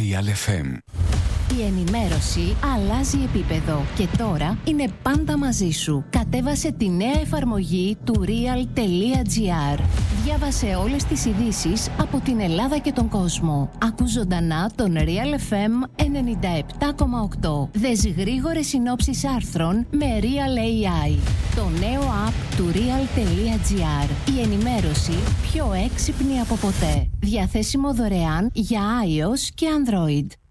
Real FM. Η ενημέρωση αλλάζει επίπεδο και τώρα είναι πάντα μαζί σου. Κατέβασε τη νέα εφαρμογή του real.gr. Διάβασε όλες τις ειδήσεις από την Ελλάδα και τον κόσμο. Ακού ζωντανά τον Real FM 97,8. Δες γρήγορες συνόψεις άρθρων με Real AI. Το νέο app του real.gr. Η ενημέρωση πιο έξυπνη από ποτέ. Διαθέσιμο δωρεάν για iOS και Android.